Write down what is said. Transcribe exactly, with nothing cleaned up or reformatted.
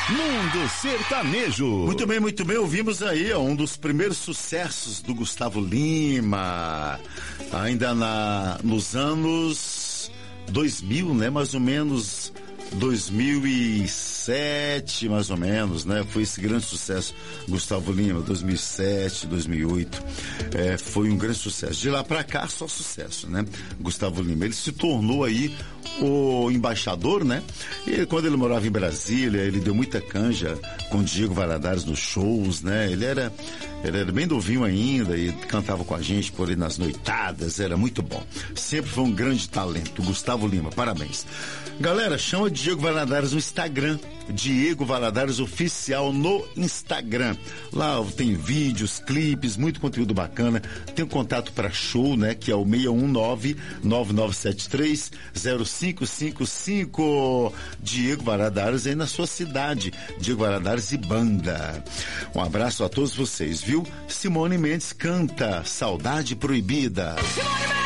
Mundo Sertanejo. Muito bem, muito bem. Ouvimos aí ó, um dos primeiros sucessos do Gustavo Lima. Ainda na, nos anos dois mil, né? Mais ou menos dois mil e sete, mais ou menos, né? Foi esse grande sucesso, Gustavo Lima, dois mil e sete, dois mil e oito. É, foi um grande sucesso. De lá pra cá, só sucesso, né? Gustavo Lima. Ele se tornou aí o embaixador, né? E quando ele morava em Brasília, ele deu muita canja com Diego Valadares nos shows, né? Ele era, ele era bem novinho ainda e cantava com a gente por aí nas noitadas, era muito bom. Sempre foi um grande talento, Gustavo Lima, parabéns. Galera, chama Diego Valadares no Instagram, Diego Valadares Oficial no Instagram. Lá tem vídeos, clipes, muito conteúdo bacana. Tem um contato para show, né? Que é o seis um nove, nove nove sete três, zero cinco cinco cinco. Diego Valadares aí na sua cidade. Diego Valadares e banda. Um abraço a todos vocês, viu? Simone Mendes canta Saudade Proibida. Simone Mendes!